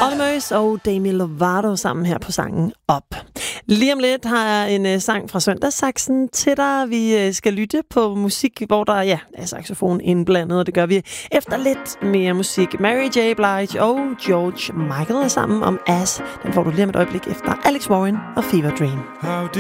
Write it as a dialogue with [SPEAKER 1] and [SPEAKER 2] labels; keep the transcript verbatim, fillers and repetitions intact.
[SPEAKER 1] Ollemøs og Demi Lovato sammen her på sangen Op. Lige om lidt har jeg en uh, sang fra Søndagssaksen til dig. Vi uh, skal lytte på musik, hvor der ja, er saxofon indblandet, og det gør vi efter lidt mere musik. Mary J. Blige og George Michael er sammen om As. Den får du lige om et øjeblik efter Alex Warren og Fever Dream.
[SPEAKER 2] How